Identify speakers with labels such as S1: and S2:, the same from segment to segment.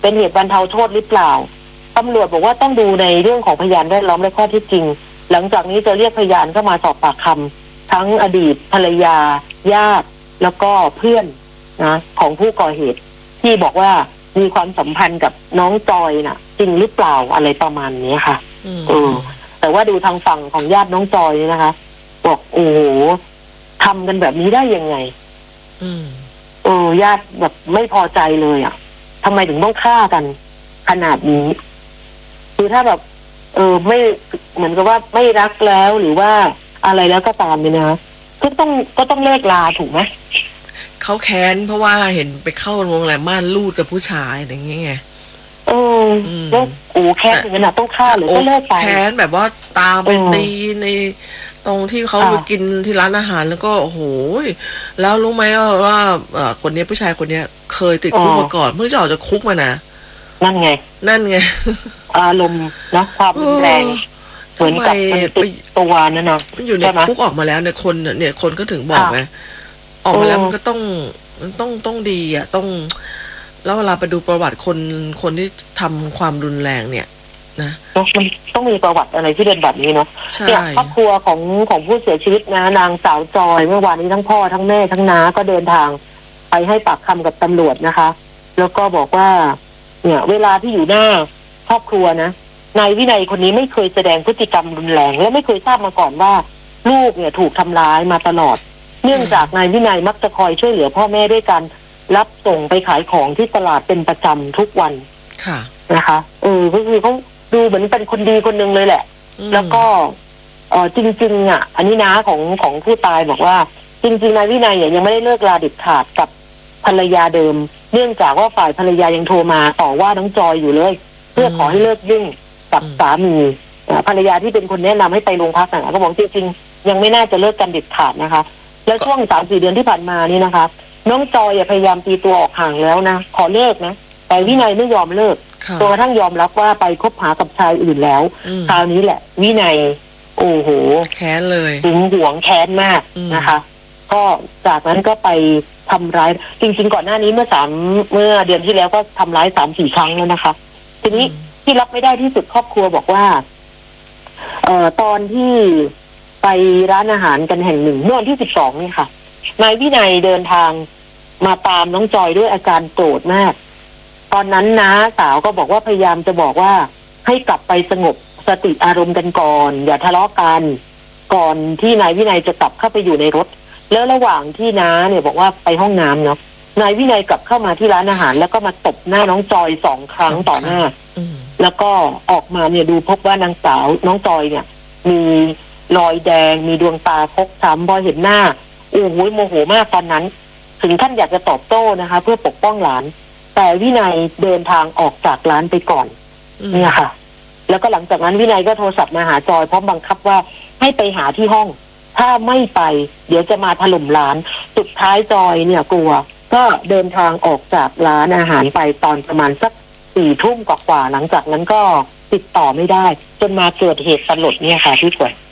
S1: เป็นเหตุบรรเทาโทษหรือเปล่าตำรวจบอกว่าต้องดูในเรื่องของพยานแวดล้อมและข้อเท็จจริงหลังจากนี้จะเรียกพยานเข้ามาสอบปากคำทั้งอดีตภรรยาญาติแล้วก็เพื่อนนะของผู้ก่อเหตุที่บอกว่ามีความสัมพันธ์กับน้องจอยน่ะจริงหรือเปล่าอะไรประมาณนี้ค่ะแต่ว่าดูทางฝั่งของญาติน้องจอยนะคะบอกโอ้โหทำกันแบบนี้ได้ยังไงญาติแบบไม่พอใจเลยอ่ะทำไมถึงต้องฆ่ากันขนาดนี้คือถ้าแบบไม่เหมือนกับว่าไม่รักแล้วหรือว่าอะไรแล้วก็ตามเนี่ยนะก็ต้องเลิกลาถูกไหม
S2: เขาแค้นเพราะว่าเห็นไปเข้าโรงแรมม่านรูดกับผู้ชายอะไรอย่างเงี้ย
S1: แล้วแค้นถึงขนาดต้องฆ่าหรือก็เลิกไป
S2: แค้นแบบว่าตามไปตีในตรงที่เขาไปกินที่ร้านอาหารแล้วก็โอ้โหแล้วรู้ไหมว่าคนนี้ผู้ชายคนนี้เคยติดคุกมาก่อนเพิ่งจะออกจากคุกมานะ
S1: นั่นไงอารมณ์นะความแรงเหมือนกับมันติดตัวนั่นนะ
S2: มันอยู่ในคุกออกมาแล้วเนี่ยคนก็ถึงบอกไงออกมาแล้วมันก็ต้องดีอ่ะต้องแล้วเวลาไปดูประวัติคนที่ทำความรุนแรงเนี่ยนะ
S1: มันต้องมีประวัติอะไรที่เป็นแบบนี้เนาะเนี่ยครอบครัวของผู้เสียชีวิตนะนางสาวจอยเมื่อวานนี้ทั้งพ่อทั้งแม่ทั้งน้าก็เดินทางไปให้ปากคำกับตำรวจนะคะแล้วก็บอกว่าเนี่ยเวลาที่อยู่หน้าครอบครัวนะนายวินัยคนนี้ไม่เคยแสดงพฤติกรรมรุนแรงและไม่เคยทราบมาก่อนว่าลูกเนี่ยถูกทำร้ายมาตลอดเนื่องจากนายวินัยมักจะคอยช่วยเหลือพ่อแม่ด้วยกันรับส่งไปขายของที่ตลาดเป็นประจำทุกวัน
S2: ค่ะ
S1: นะคะก็คือเขาดูเหมือนเป็นคนดีคนนึงเลยแหละแล้วก็จริงๆอ่ะอันนี้น้าของผู้ตายบอกว่าจริงๆนายวินัยยังไม่ได้เลิกลาเด็ดขาดกับภรรยาเดิมเนื่องจากว่าฝ่ายภรรยายังโทรมาต่อว่าน้องจอยอยู่เลยเพื่อขอให้เลิกยุ่งกับสามีภรรยาที่เป็นคนแนะนำให้ไปโรงพักน่ะก็บอกจริงๆยังไม่น่าจะเลิกกันเด็ดขาดนะคะแล้วช่วง 3-4 เดือนที่ผ่านมานี่นะคะน้องจอยพยายามตีตัวออกห่างแล้วนะขอเลิกนะแต่วินัยไม่ยอมเลิกจนกระทั่งยอมรับว่าไปคบหากับชายอื่นแล้วคราวนี้แหละวินัยโอ้โห
S2: แค้นเลย
S1: หึงหวงแค้นมากนะคะก็จากนั้นก็ไปทำร้ายจริงๆก่อนหน้านี้เมื่อเดือนที่แล้วก็ทำร้าย 3-4 ครั้งแล้วนะคะทีนี้ที่รับไม่ได้ที่สุดครอบครัวบอกว่าตอนที่ไปร้านอาหารกันแห่งหนึ่งเมื่อวันที่12นี่ค่ะนายวินัยเดินทางมาตามน้องจอยด้วยอาการโกรธมากตอนนั้นน้าสาวก็บอกว่าพยายามจะบอกว่าให้กลับไปสงบสติอารมณ์กันก่อนอย่าทะเลาะกันก่อนที่นายวินัยจะกลับเข้าไปอยู่ในรถแล้วระหว่างที่น้าเนี่ยบอกว่าไปห้องน้ำเนาะนายวินัยกลับเข้ามาที่ร้านอาหารแล้วก็มาตบหน้าน้องจอย2 ครั้งต่อหน้าแล้วก็ออกมาเนี่ยดูพบว่านางสาวน้องจอยเนี่ยมีรอยแดงมีดวงตาฟกช้ำพอเห็นหน้าโอ้โหโมโหมากตอนนั้นถึงขั้นอยากจะตอบโต้นะคะเพื่อปกป้องหลานแต่วินัยเดินทางออกจากร้านไปก่อนเนี่ยค่ะแล้วก็หลังจากนั้นวินัยก็โทรศัพท์มาหาจอยพร้อมบังคับว่าให้ไปหาที่ห้องถ้าไม่ไปเดี๋ยวจะมาถล่มร้านสุดท้ายจอยเนี่ยกลัวก็เดินทางออกจากร้านอาหารไปตอนประมาณสัก4 ทุ่มกว่าหลังจากนั้นก็ติดต่อไม่ได้จนมาเกิดเหตุสลดเนี่ยค่ะพี่กวย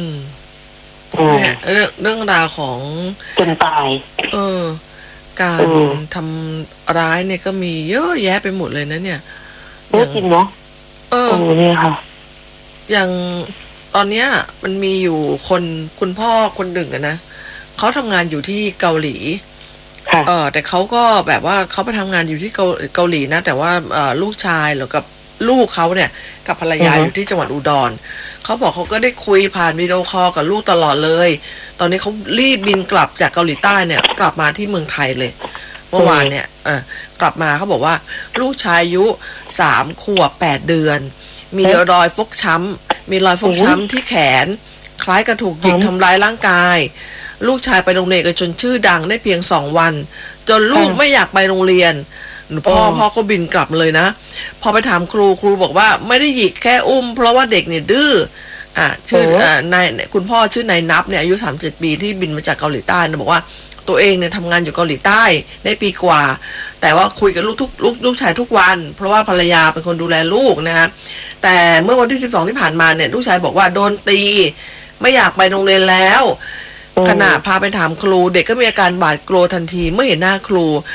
S2: เรื่องราวของ
S1: จนตาย
S2: การทำร้ายเนี่ยก็มีเยอะแยะไปหมดเลยนะเนี่ย
S1: จริงเนาะเนี่ยค่ะ
S2: อย่างตอนเนี้ยมันมีอยู่คุณพ่อคนหนึ่งนะเขาทำงานอยู่ที่เกาหลีแต่เขาก็แบบว่าเขาไปทำงานอยู่ที่เกาหลีนะแต่ว่าลูกชายหรือกับลูกเขาเนี่ยกับภรรยาอยู่ที่จังหวัดอุดรเขาบอกเขาก็ได้คุยผ่านวิดีโอคอลกับลูกตลอดเลยตอนนี้เขารีบบินกลับจากเกาหลีใต้เนี่ยกลับมาที่เมืองไทยเลยเมื่อวานเนี่ยกลับมาเขาบอกว่าลูกชายอายุ3 ขวบ 8 เดือนมีรอยฟกช้ำที่แขนคล้ายกับถูกหญิงทำร้ายร่างกายลูกชายไปโรงเรียนเอกชนชื่อดังได้เพียง2 วันจนลูกไม่อยากไปโรงเรียนพ่อก็บินกลับเลยนะพอไปถามครูบอกว่าไม่ได้หยิกแค่อุ้มเพราะว่าเด็กเนี่ยดื้อชื่อนายคุณพ่อชื่อนายนับเนี่ยอายุ37 ปีที่บินมาจากเกาหลีใต้นะบอกว่าตัวเองเนี่ยทำงานอยู่เกาหลีใต้ได้ปีกว่าแต่ว่าคุยกับลูกชายทุกวันเพราะว่าภรรยาเป็นคนดูแลลูกนะฮะแต่เมื่อวันที่12ที่ผ่านมาเนี่ยลูกชายบอกว่าโดนตีไม่อยากไปโรงเรียนแล้วขณะพาไปถามครูเด็กก็มีอาการบาดกลัวทันทีเมื่อเห็นหน้าครู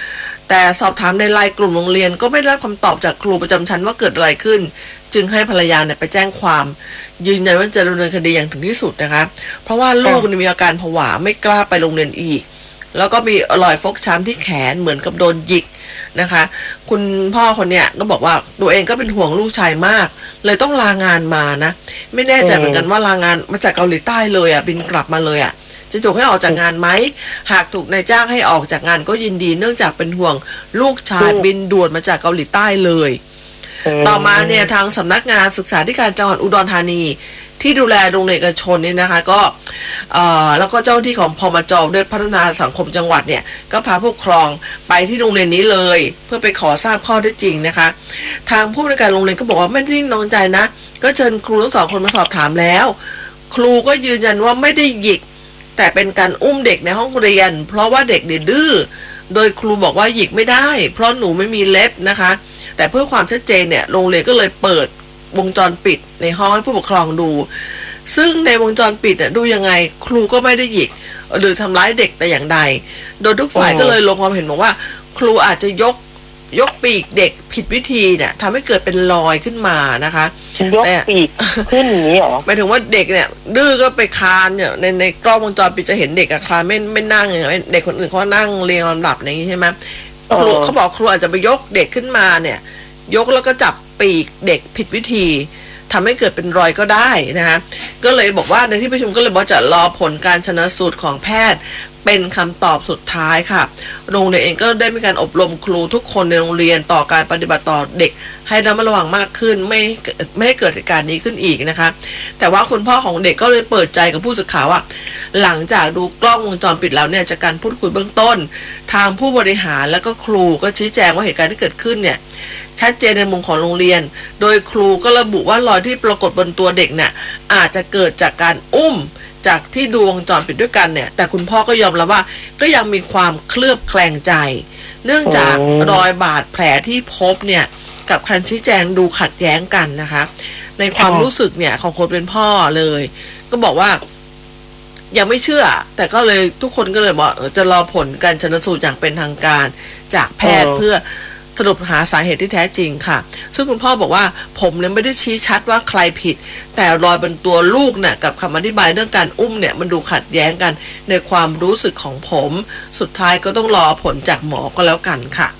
S2: แต่สอบถามในไลน์กลุ่มโรงเรียนก็ไม่ได้รับคำตอบจากครูประจำชั้นว่าเกิดอะไรขึ้นจึงให้ภรรยาเนี่ยไปแจ้งความยืนยันว่าจะดำเนินคดีอย่างถึงที่สุดนะคะเพราะว่าลูกมีอาการผวาไม่กล้าไปโรงเรียนอีกแล้วก็มีรอยฟกช้ำที่แขนเหมือนกับโดนหยิกนะคะคุณพ่อคนเนี้ยก็บอกว่าตัวเองก็เป็นห่วงลูกชายมากเลยต้องลางานมานะไม่แน่ใจเหมือนกันว่าลางานมาจากเกาหลีใต้เลยบินกลับมาเลยจะถูกให้ออกจากงานไหมหากถูกนายจ้างให้ออกจากงานก็ยินดีเนื่องจากเป็นห่วงลูกชายบินด่วนมาจากเกาหลีใต้เลยต่อมาเนี่ยทางสำนักงานศึกษาธิการจังหวัดอุดรธานีที่ดูแลโรงเรียนเอกชนนี่นะคะก็แล้วก็เจ้าที่ของพมจ.ด้วยพัฒนาสังคมจังหวัดเนี่ยก็พาผู้ปกครองไปที่โรงเรียนนี้เลยเพื่อไปขอทราบข้อเท็จจริงนะคะทางผู้บริการโรงเรียนก็บอกว่าไม่ได้นิ่งนอนใจนะก็เชิญครูทั้งสองคนมาสอบถามแล้วครูก็ยืนยันว่าไม่ได้หยิกแต่เป็นการอุ้มเด็กในห้องเรียนเพราะว่าเด็กดื้อโดยครูบอกว่าหยิกไม่ได้เพราะหนูไม่มีเล็บนะคะแต่เพื่อความชัดเจนเนี่ยโรงเรียนก็เลยเปิดวงจรปิดในห้องให้ผู้ปกครองดูซึ่งในวงจรปิดเนี่ยดูยังไงครูก็ไม่ได้หยิกหรือทำร้ายเด็กแต่อย่างใดโดยทุกฝ่ายก็เลยลงความเห็นบอกว่าครูอาจจะยกปีกเด็กผิดวิธีเนี่ยทำให้เกิดเป็นรอยขึ้นมานะคะ
S1: ยกปีกขึ้นอย่างนี้หรอ
S2: หมายถึงว่าเด็กเนี่ยดื้อก็ไปคลานเนี่ยในกล้องวงจรปิดจะเห็นเด็กคลานไม่นั่งอย่างเด็กคนอื่นเขานั่งเรียงลำดับอย่างนี้ใช่ไหมครูเขาบอกครูอาจจะไปยกเด็กขึ้นมาเนี่ยยกแล้วก็จับปีกเด็กผิดวิธีทำให้เกิดเป็นรอยก็ได้นะคะก็เลยบอกว่าในที่ประชุมก็เลยบอกจะรอผลการชันสูตรของแพทย์เป็นคำตอบสุดท้ายค่ะโรงเรียนเองก็ได้มีการอบรมครูทุกคนในโรงเรียนต่อการปฏิบัติต่อเด็กให้ระมัดระวังมากขึ้นไม่ให้เกิดเหตุการณ์นี้ขึ้นอีกนะคะแต่ว่าคุณพ่อของเด็กก็เลยเปิดใจกับผู้สื่อข่าวว่าหลังจากดูกล้องวงจรปิดแล้วเนี่ยจากการพูดคุยเบื้องต้นทางผู้บริหารและก็ครูก็ชี้แจงว่าเหตุการณ์ที่เกิดขึ้นเนี่ยชัดเจนในมุมของโรงเรียนโดยครูก็ระบุว่ารอยที่ปรากฏบนตัวเด็กเนี่ยอาจจะเกิดจากการอุ้มจากที่ดูวงจรปิดด้วยกันเนี่ยแต่คุณพ่อก็ยอมรับว่าก็ยังมีความเคลือบแคลงใจเนื่องจากรอยบาดแผลที่พบเนี่ยกับคำชี้แจงดูขัดแย้งกันนะคะในความรู้สึกเนี่ยของคนเป็นพ่อเลยก็บอกว่ายังไม่เชื่อแต่ก็เลยทุกคนก็เลยบอกจะรอผลการชันสูตรอย่างเป็นทางการจากแพทย์เพื่อสรุปหาสาเหตุที่แท้จริงค่ะซึ่งคุณพ่อบอกว่าผมเนี่ยไม่ได้ชี้ชัดว่าใครผิดแต่รอยบนตัวลูกเนี่ยกับคำอธิบายเรื่องการอุ้มเนี่ยมันดูขัดแย้งกันในความรู้สึกของผมสุดท้ายก็ต้องรอผลจากหมอก็แล้วกันค่ะ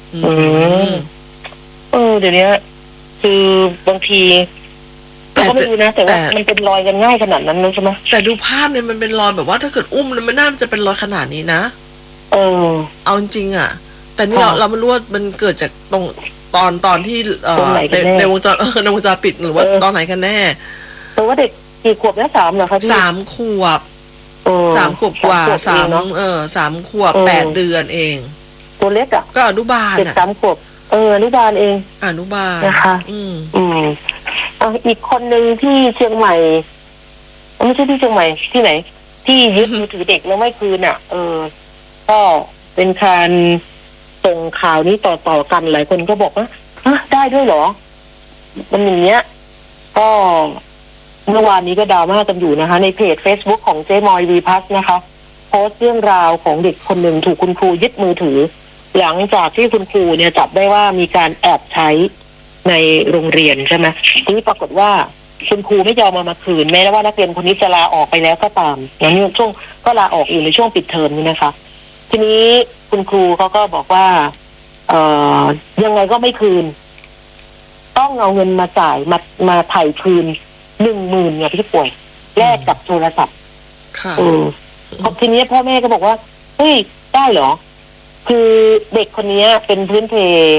S1: เดี๋ยวนี้คือบางทีก็ไม่รู้นะแต่ว่ามันเป็นรอยกันง่ายขนาดนั้นเลยใช่ไหม
S2: แต่ดูภาพเนี่ยมันเป็นรอยแบบว่าถ้าเกิดอุ้มมันไม่น่าจะเป็นรอยขนาดนี้นะเอาจริงอ่ะแต่นี่เราไม่รู้ว่ามันเกิดจากตรงตอนที่ในวงจรในวงจรปิดหรือว่าตอนไหนกันแน่
S1: แต่ว่าเด็กกี่ขวบแล้ว3เหรอคะพี่
S2: 3 ขวบ3 ขวบกว่า3 ขวบ8 เดือนเอง
S1: ตัวเล็กอ่ะ
S2: ก็อนุบาล
S1: 3 ขวบอนุบาลเอง
S2: อนุบาล
S1: นะคะอีกคนนึงที่เชียงใหม่ไม่ใช่ที่เชียงใหม่ที่ไหนที่ยึดมือถือเด็กแล้วไม่คืนอ่ะก็เป็นการส่งข่าวนี้ต่อกันหลายคนก็บอกว่าได้ด้วยเหรอมันอย่างเงี้ยก็เมื่อวานนี้ก็ดราม่ากันอยู่นะคะในเพจ Facebook ของเจ๊มอยวีพัสนะคะโพสต์เรื่องราวของเด็กคนหนึ่งถูกคุณครูยึดมือถือหลังจากที่คุณครูเนี่ยจับได้ว่ามีการแอบใช้ในโรงเรียนใช่ไหมทีนี้ปรากฏว่าคุณครูไม่ยอมมาคืนแม้ว่านักเรียนคนนี้จะลาออกไปแล้วก็ตามอย่างนี้ช่วงก็ลาออกอยู่ในช่วงปิดเทอมนี่นะคะทีนี้คุณครูเขาก็บอกว่ายังไงก็ไม่คืนต้องเอาเงินมาจ่ายมาไถ่คืน10,000เนี่ยพี่ป่วยแลกกับโทรศัพท์ทีนี้พ่อแม่ก็บอกว่าเฮ้ยได้เหรอคือเด็กคนนี้เป็นพื้นเพ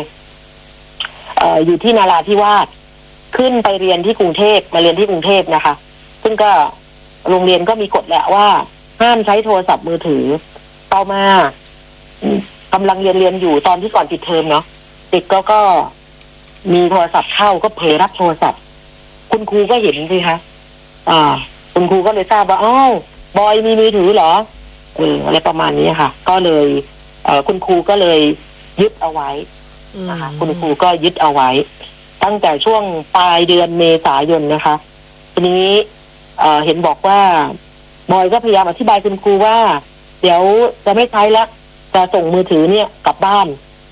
S1: อยู่ที่นาราธิวาสขึ้นไปเรียนที่กรุงเทพมาเรียนที่กรุงเทพนะคะซึ่งก็โรงเรียนก็มีกฎแหละว่าห้ามใช้โทรศัพท์มือถือต่อมากำลังเรียนอยู่ตอนที่ก่อนปิดเทอมเนาะเด็กก็มีโทรศัพท์เข้าก็เผลอรับโทรศัพท์คุณครูก็เห็นสิคะคุณครูก็เลยทราบว่าบอยมีมือถือเหรออะไรประมาณนี้ค่ะก็เลยคุณครูก็เลยยึดเอาไว้นะคะคุณครูก็ยึดเอาไว้ตั้งแต่ช่วงปลายเดือนเมษายนนะคะทีนี้เห็นบอกว่าบอยก็พยายามอธิบายคุณครูว่าเดี๋ยวจะไม่ใช้ละจะส่งมือถือเนี่ยกลับบ้าน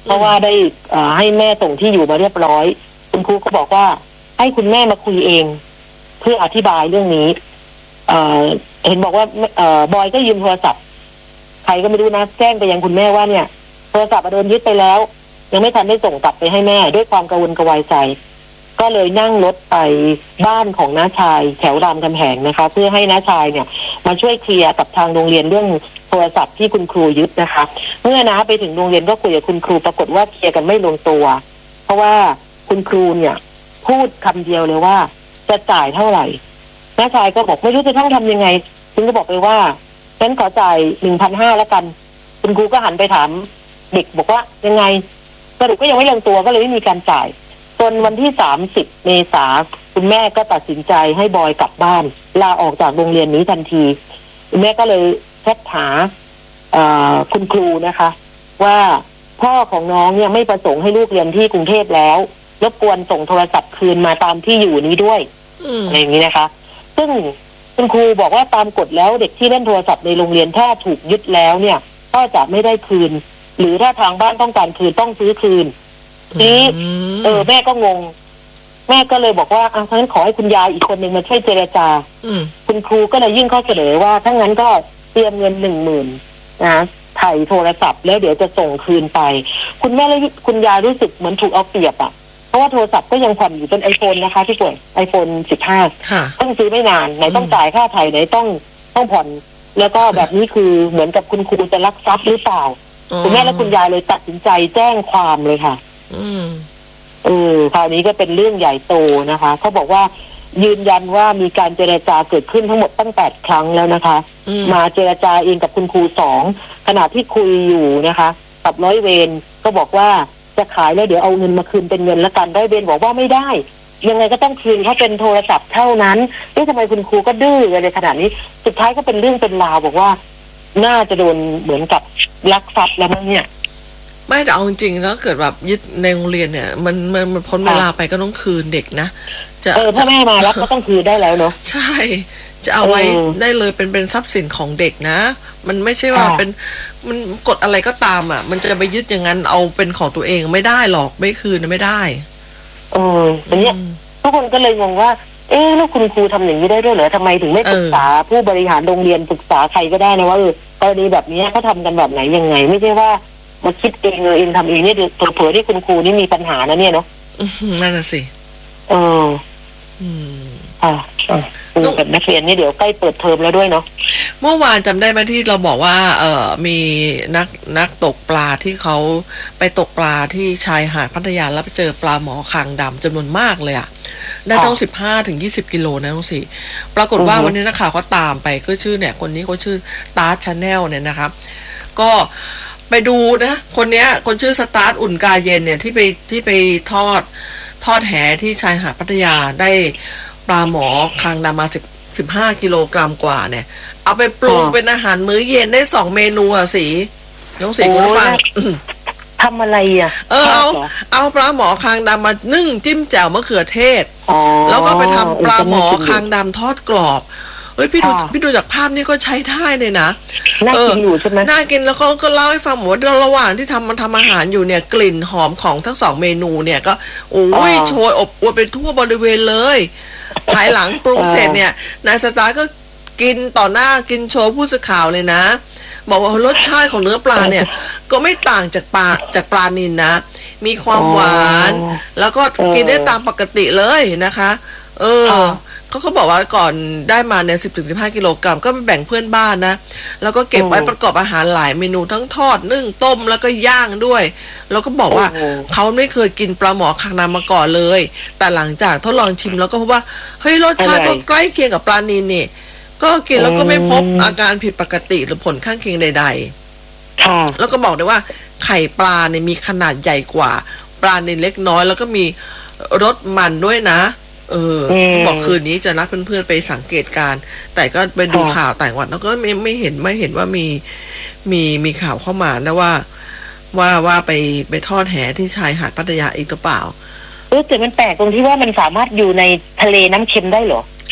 S1: เพราะว่าได้ให้แม่ส่งที่อยู่มาเรียบร้อยคุณครูก็บอกว่าให้คุณแม่มาคุยเองเพื่ออธิบายเรื่องนี้เห็นบอกว่าบอยก็ยืมโทรศัพท์ใครก็ไม่รู้นะแจ้งไปยังคุณแม่ว่าเนี่ยโทรศัพท์โดนยึดไปแล้วยังไม่ทันได้ส่งกลับไปให้แม่ด้วยความกังวลกระวายใจก็เลยนั่งรถไปบ้านของน้าชายแถวรามคำแหงนะคะเพื่อให้น้าชายเนี่ยมาช่วยเคลียร์กับทางโรงเรียนเรื่องโทรศัพท์ที่คุณครูยึดนะคะเมื่อน้าไปถึงโรงเรียนก็คุยกับคุณครูปรากฏว่าเคลียร์กันไม่ลงตัวเพราะว่าคุณครูเนี่ยพูดคำเดียวเลยว่าจะจ่ายเท่าไหร่น้าชายก็บอกไม่รู้จะต้องทำยังไงคุณก็บอกไปว่าฉันขอจ่าย 1,500 แล้วกันคุณครูก็หันไปถามเด็กบอกว่ายังไงสรุปก็ยังไม่ลงตัวก็เลยไม่มีการจ่ายจนวันที่30 เมษายนคุณแม่ก็ตัดสินใจให้บอยกลับบ้านลาออกจากโรงเรียนนี้ทันทีคุณแม่ก็เลยแชทหาคุณครูนะคะว่าพ่อของน้องเนี่ยไม่ประสงค์ให้ลูกเรียนที่กรุงเทพแล้วรบกวนส่งโทรศัพท์คืนมาตามที่อยู่นี้ด้วยอะไรอย่างนี้นะคะซึ่งคุณครูบอกว่าตามกฎแล้วเด็กที่เล่นโทรศัพท์ในโรงเรียนถ้าถูกยึดแล้วเนี่ยก็จะไม่ได้คืนหรือถ้าทางบ้านต้องการคืนต้องซื้อคืนนี้แม่ก็งงแม่ก็เลยบอกว่าเพราะฉะนั้นขอให้คุณยายอีกคนหนึ่งมาช่วยเจรจาคุณครูก็เลยยื่นข้อเสนอว่าถ้างั้นก็เตรียมเงิน 10,000 นะถ่ายโทรศัพท์แล้วเดี๋ยวจะส่งคืนไปคุณแม่และคุณยายรู้สึกเหมือนถูกเอาเปรียบอ่ะเพราะว่าโทรศัพท์ก็ยังผ่อนอยู่เป็น iPhone นะคะที่ป่วย iPhone 15ต้องซื้อไม่นานไหนต้องจ่ายค่าไถ่ไหนต้องผ่อนแล้วก็แบบนี้คือเหมือนกับคุณครูจะลักทรัพย์หรือเปล่าคุณแม่และคุณยายเลยตัดสินใจแจ้งความเลยค่ะคราวนี้ก็เป็นเรื่องใหญ่โตนะคะเขาบอกว่ายืนยันว่ามีการเจรจาเกิดขึ้นทั้งหมดตั้ง8 ครั้งแล้วนะคะมาเจรจาเองกับคุณครู2ขณะที่คุยอยู่นะคะกับร้อยเวรก็บอกว่าจะขายแล้วเดี๋ยวเอาเงินมาคืนเป็นเงินละกันร้อยเวรบอกว่าไม่ได้ยังไงก็ต้องคืนเขาเป็นโทรศัพท์เท่านั้นทำไมคุณครูก็ดื้อในขนาดนี้สุดท้ายก็เป็นเรื่องเป็นราวบอกว่าน่าจะโดนเหมือนกับลักทรัพย์แล้วมั้งเนี่ย
S2: ไม่แต่เอาจริงๆแล้วเกิดแบบยึดในโรงเรียนเนี่ยมันพ้นเวลาไปก็ต้องคืนเด็กนะ
S1: พ่อแม่มารับก็ต้องคืนได้แล้วเนาะ
S2: ใช่จะเอาไว้ได้เลยเป็นทรัพย์สินของเด็กนะมันไม่ใช่ว่ามันกฎอะไรก็ตามอ่ะมันจะไปยึดอย่างนั้นเอาเป็นของตัวเองไม่ได้หรอกไม่คืนไม่ได้
S1: อันนี้ทุกคนก็เลยงงว่าแล้วคุณครูทำอย่างนี้ได้ด้วยเหรอทำไมถึงไม่ปรึกษาผู้บริหารโรงเรียนปรึกษาใครก็ได้นะว่ากรณีแบบนี้เขาทำกันแบบไหนยังไงไม่ใช่ว่ามาคิดเองเองทำเองเนี่ยเผลอๆที่คุณครูนี่มีปัญหานะเนี่ยเนาะ
S2: นั่นน่ะสิ
S1: กับนักเรียนนี่เดี๋ยวใกล้เปิดเทอมแล้วด้วยเนาะ
S2: เมื่อวานจำได้ไหมที่เราบอกว่ามีนักตกปลาที่เขาไปตกปลาที่ชายหาดพัทยาแล้วไปเจอปลาหมอคางดำจำนวนมากเลยอ่ะได้ต้อง15 ถึง 20 กิโลนะน้องสิปรากฏว่าวันนี้นักข่าวเขาตามไปก็ชื่อเนี่ยคนนี้เขาชื่อตาร์ชาแนลเนี่ยนะครับก็ไปดูนะคนชื่อสตาร์ทอุ่นกาเย็นเนี่ยที่ไปทอดแหที่ชายหาดพัทยาได้ปลาหมอคางดำมา15 กิโลกรัมกว่าเนี่ยเอาไปปรุงเป็นอาหารมื้อเย็นได้2 เมนูอ่ะสิน้องสิคุณฟัง
S1: ทำอะไรอ่ะ
S2: เอาปลาหมอคางดำมานึ่งจิ้มแจ่วมะเขือเทศแล้วก็ไปทำปลาหมอคางดำทอดกรอบพี่ดูจากภาพนี่ก็ใช้ได้เลยนะ
S1: น่ากินอยู่ใช่ไหม
S2: น่ากินแล้วก็เล่าให้ฟังว่าระหว่างที่มันทำอาหารอยู่เนี่ยกลิ่นหอมของทั้ง2 เมนูเนี่ยก็โอ้ยโชยอบอวลไปทั่วบริเวณเลยภายหลังปรุงเสร็จเนี่ยนายสตาร์ก็กินต่อหน้ากินโชว์ผู้สื่อข่าวเลยนะบอกว่ารสชาติของเนื้อปลาเนี่ยก็ไม่ต่างจากปลานิลนะมีความหวานแล้วก็กินได้ตามปกติเลยนะคะเขาบอกว่าก่อนได้มาเนี่ย10 ถึง 15 กิโลกรัมก็ไปแบ่งเพื่อนบ้านนะแล้วก็เก็บไว้ประกอบอาหารหลายเมนูทั้งทอดนึ่งต้มแล้วก็ย่างด้วยแล้วก็บอกว่าเขาไม่เคยกินปลาหมอคางดำมาก่อนเลยแต่หลังจากทดลองชิมแล้วก็พบว่าเฮ้ยรสชาติก็ใกล้เคียงกับปลานิลนี่ก็กินแล้วก็ไม่พบอาการผิดปกติหรือผลข้างเคียงใดๆแล้วก็บอกได้ว่าไข่ปลาเนี่ยมีขนาดใหญ่กว่าปลานิลเล็กน้อยแล้วก็มีรสมันด้วยนะบอกคืนนี้จะนัดเพื่อนๆไปสังเกตการแต่ก็ไปดูข่าวต่างจังหวัดแล้วก็ไม่เห็นว่ามีข่าวเข้ามานะว่าไปทอดแหที่ชายหาดพัทยาอีกหรือเปล่า
S1: แต่มันแปลกตรงที่ว่ามันสามารถอยู่ในทะเลน้ำเค็มได้เหรอ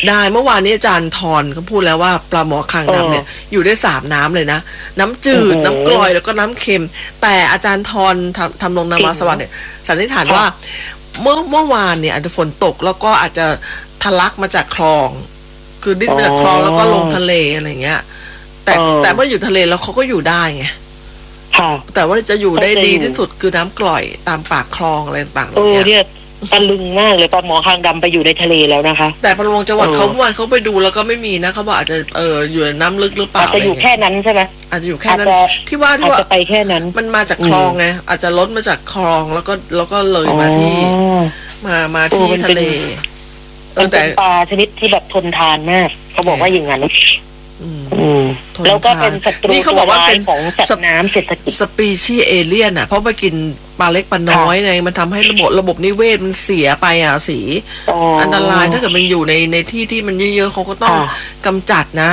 S2: ได้เมื่อวานนี้อาจารย์ทรเขาพูดแล้วว่าปลาหมอคางดำเนี่ยอยู่ได้3 น้ำเลยนะน้ำจืดน้ำกร่อยแล้วก็น้ำเค็มแต่อาจารย์ทรทำลงนามาสวัสดิ์เนี่ยสันนิษฐานว่าเมื่อวานเนี่ยอาจจะฝนตกแล้วก็อาจจะทะลักมาจากคลองคือดิ้นมาจากคลองแล้วก็ลงทะเลอะไรเงี้ยแต่เมื่ออยู่ทะเลแล้วเขาก็อยู่ได้ไงแต่ว่าจะอยู่ได้ดีที่สุดคือน้ำกร่อยตามปากคลองอะไรต่างๆ
S1: เนี่ยตะลึงมากเลยปลาหมอคางดำไปอยู่ในทะเลแล้วนะคะ
S2: แต่ประมงจังหวัดเขาเมื่อวานเขาไปดูแล้วก็ไม่มีนะเขาบอกอาจจะอยู่น้ำลึกหรือเปล่า
S1: อาจจะอยู่แค่นั้นใช่ไหม
S2: อาจจะอยู่แค่นั้นที่ว่า
S1: จะไปแค่นั้น
S2: มันมาจากคลองไงอาจจะล้นมาจากคลองแล้วก็เลยมาที่มาที่ทะเล
S1: แต่ปลาชนิดที่แบบทนทานมากเขาบอกว่าอย่างนั้นแล้วก็เป็นศัตรูตัวร้ายของสัตว์น้ำเศรษฐกิจ
S2: สปีชีส์เอเลี่ยนอ่ะเพราะไปกินปลาเล็กปลาน้อยไงมันทำให้ระบบนิเวศมันเสียไปสีอันตรายถ้าเกิดมันอยู่ในที่ที่มันเยอะๆเขาก็ต้องกำจัดนะ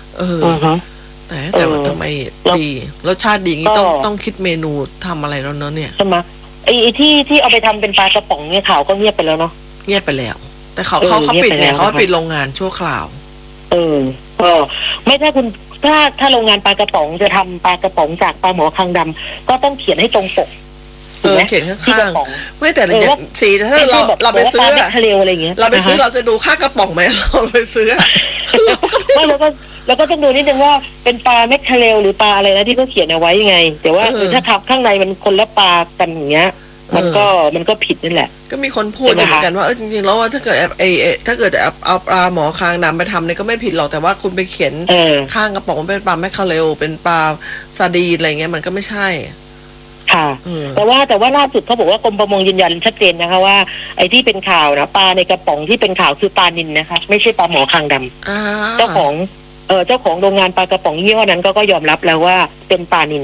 S2: แต่ทำไมดีรสชาติดีงี้ต้องคิดเมนูทำอะไรแล้วเนาะเนี่ย
S1: ใช่ไหมไอ้ที่เอาไปทำเป็นปลากระป๋องเนี่ยข่าวก็เงียบไปแล้วเนาะ
S2: เงียบไปแล้วแต่เขาปิดเนี่ยเขาปิดโรงงานชั่วคราว
S1: ไม่ถ้าโรงงานปลากระป๋องจะทำปลากระป๋องจากปลาหมอคางดำก็ต้องเขียนให้ตรงปก
S2: เขียนข้างๆไม่แต่อย่างสีถ้าเราไปซื้อ
S1: ทะเลอะไรอย่างเงี้ย
S2: เราไปซื้อเราจะดูค่ากระป๋องไหมเราไปซื้อ
S1: ไม่แล้วก็ต้องดูนิดนึงว่าเป็นปลาแมคเคเรลหรือปลาอะไรนะที่เขาเขียนเอาไว้ยังไงแต่ว่าถ้าทับข้างในมันคนละปลากันอย่างเงี้ยมันก็ผิดนั่นแหละ
S2: ก็มีคนพูดเหมือนกันว่าจริงๆแล้วว่าถ้าเกิดถ้าเกิดเอาปลาหมอคางดำไปทำเนี่ยก็ไม่ผิดหรอกแต่ว่าคุณไปเขียนข้างกระป๋องเป็นปลาแมคเคเรลเป็นปลาซาดีนอะไรเงี้ยมันก็ไม่ใช่
S1: ค่ะแต่ว่าล่าสุดเขาบอกว่ากรมประมงยืนยันชัดเจนนะคะว่าไอ้ที่เป็นข่าวนะปลาในกระป๋องที่เป็นข่าวคือปลานิลนะคะไม่ใช่ปลาหมอคางดำเจ้าของโรงงานปลากระป๋องยี่ห้อนั้นก็ยอมรับแล้วว่าเป็นปลานิล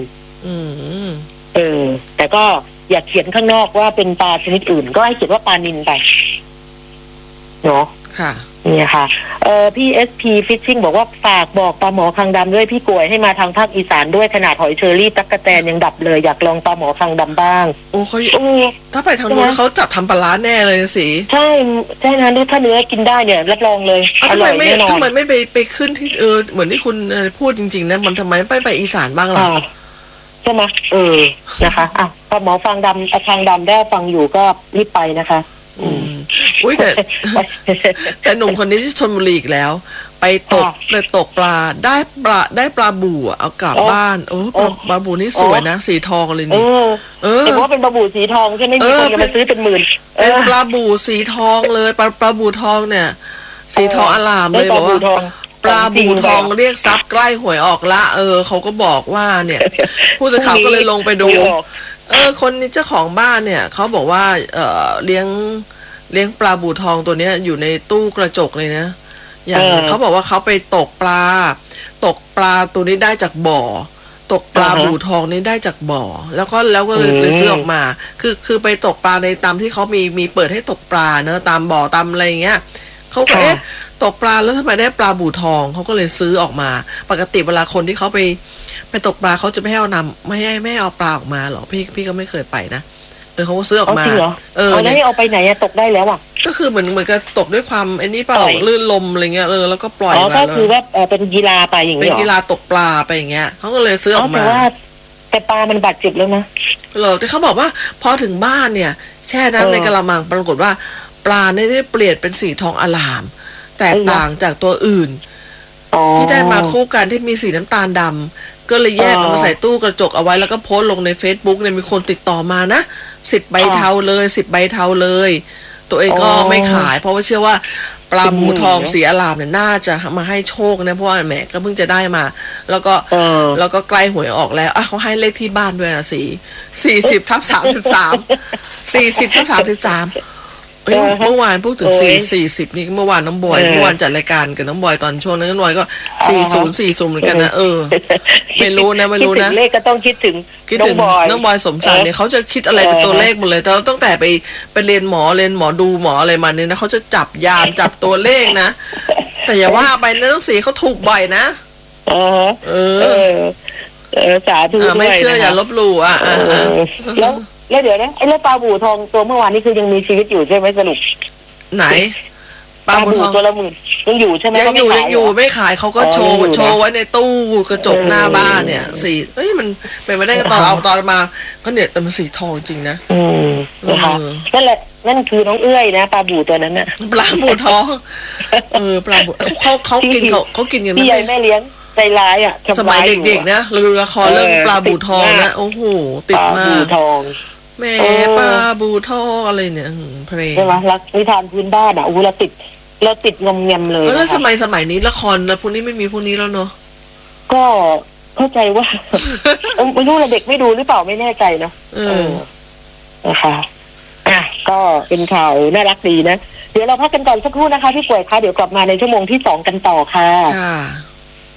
S1: แต่ก็อย่าเขียนข้างนอกว่าเป็นปลาชนิดอื่นก็ให้เขียนว่าปลานิลไปเนาะ
S2: ค่ะ
S1: เนี่ยค่ะพี่ SP Fishing บอกว่าฝากบอกปลาหมอคางดำด้วยพี่กวยให้มาทางภาคอีสานด้วยขนาดหอยเชอรี่ตั๊กแตนยังดับเลยอยากลองปลาหมอคางดำบ้าง
S2: ถ้าไปทางนู้นเขาจับทำปลาร้าแน่เลยสิ
S1: ใช่นะถ้าเนื้อกินได้เนี่ยรับรองเลย
S2: อร่อยแน่นอนทำไมไม่ไปขึ้นที่เหมือนที่คุณพูดจริงๆนะมันทำไมไม่ไปอีสานบ้างล่ะ
S1: ใช่ไหมนะคะปลาหมอคางดำได้ฟังอยู่ก็รีบไปนะคะ
S2: อุ้ยแต่หนุ่มคนนี้ที่ชลบุรีอีกแล้วไปตกปลาได้ปลาบู่เอากลับบ้านปลาบู่นี่สวยนะสีทองเลยนี่
S1: เห็นว่าเป็นปลาบู่สีทองใช่ไหมมีคนจะมาซื้อเป็นหมื่น
S2: เป็นปลาบู่สีทองเลยปลาบู่ทองเนี่ยสีทองอลามเลยบอกว่าปลาบู่ทองเรียกทรัพย์ใกล้หวยออกละเขาก็บอกว่าเนี่ยผู้สื่อข่าวก็เลยลงไปดูคนนี้เจ้าของบ้านเนี่ยเขาบอกว่าเลี้ยงปลาบู่ทองตัวเนี้ยอยู่ในตู้กระจกเลยนะอย่างเขาบอกว่าเขาไปตกปลาตัวนี้ได้จากบ่อตกปลาบู่ทองนี้ได้จากบ่อแล้วก็เลยซื้อออกมาคือไปตกปลาในตามที่เขามีเปิดให้ตกปลาเนอะตามบ่อตามอะไรอย่างเงี้ยเขาก็ตกปลาแล้วทำไมได้ปลาบู่ทองเขาก็เลยซื้อออกมาปกติเวลาคนที่เขาไปตกปลาเขาจะไม่ให้ไม่เอาปลาออกมาหรอพี่ก็ไม่เคยไปนะเขาก็ซื้อออกมา
S1: แล้วให้เอาไปไหนตกได้แล้วอ่ะ
S2: ก็คือเหมือนกับตกด้วยความไอ้นี่เปล่าลื่นลมอะไรเงี้ยแล้วก็ปล่อยมา
S1: ก็คือว่าเป็นกีฬาไปอย่างเงี้ย
S2: เป็นกีฬาตกปลาไปอย่างเงี้ยเขาก็เลยซื้อออกมา
S1: แต่ปลามันบาดเจ็บแล้วนะ
S2: แต่เขาบอกว่าพอถึงบ้านเนี่ยแช่น้ำในกระมังปรากฏว่าปลาเนี่ยได้เปลี่ยนเป็นสีทองอลามแตกต่างจากตัวอื่นที่ได้มาคู่กันที่มีสีน้ำตาลดำก็เลยแยกออกมาใส่ตู้กระจกเอาไว้แล้วก็โพสต์ลงใน Facebook เนี่ยมีคนติดต่อมานะ10 ใบเทาเลย10 ใบเทาเลยตัวเองก็ไม่ขายเพราะว่าเชื่อว่าปลาบู่ทองสีอลามเนี่ยน่าจะมาให้โชคนะเพราะว่าแหมก็เพิ่งจะได้มาแล้วก็ใกล้หวยออกแล้วเขาให้เลขที่บ้านด้วยนะ40/33เมื่อวานพูดถึง40นี่เมื่อวานน้องบอยเมื่อวานจัดรายการกับน้องบอยตอนช่วงนั้นน้องบอยก็40เหมือนกันนะไม่รู้นะ
S1: เลขก็ต้องคิดถึง
S2: น้องบอยสมศักดิ์เนี่ยเขาจะคิดอะไรเป็นตัวเลขหมดเลยแต่ตั้งแต่ไปเรียนหมอดูหมออะไรมาเนี่ยนะเขาจะจับยามจับตัวเลขนะแต่อย่าว่าไปนะน้องสีเขาถูกบ่อยนะ
S1: สาธุ
S2: ไม่เชื่ออย่าลบหลู่
S1: แล้วเดี๋ยวนะไอ้เรื่องปลาบู่ทองตัวเมื่อวานนี้คือยังมีชีวิตอยู่ใช่ไหมสรุป
S2: ไหนปลาบูทอง
S1: ตัวละหมื่นยังอยู่ใช่ไหม
S2: ยังอยู่
S1: ก็ไม่
S2: ยังอยู่
S1: ขายเหร
S2: ไม่ขายเขาก็
S1: อ๋อ
S2: โชว์
S1: ยังอยู่นะ
S2: โชว์ไว้ในตู้กระจกหน้าบ้านเนี่ยสีเอ้ยมันเป็นไม่ได้กันตอนเอาตอนมาก็เนี่ยแต่มันสีทองจริงนะ
S1: นะคะนั่นแหละนั่นคือน้องเอื้อยนะปลาบูตัวนั้นน่ะ
S2: ปลาบูทองปลาบูเขากินเขากินกันไหม
S1: พี่ใหญ่แม่เลี้ยงใจร้ายอ่ะ
S2: สมัยเด็กๆนะเราดูละครเรื่องปลาบูทองนะโอ้โหติด
S1: ปลาบู
S2: มาก
S1: ทอง
S2: แม่ปลาบูทองอะไรเนี่ยเพลง
S1: ใช่ไหมรักนิทานพื้นบ้านอ่ะอู้เราติดงอมแงมเลย
S2: แล้ว
S1: นะคะ
S2: สมัยนี้ละครแล้วพวกนี้ไม่มีพวกนี้แล้วเนาะ
S1: ก็เข้าใจว่า ไม่รู้ละเด็กไม่ดูหรือเปล่าไม่แน่ใจเนาะนะคะก็เป็นข่าวน่ารักดีนะเดี๋ยวเราพักกันก่อนสักครู่นะคะพี่ป่วยคะเดี๋ยวกลับมาในชั่วโมงที่ 2กันต่อค่ะ
S2: ค่ะ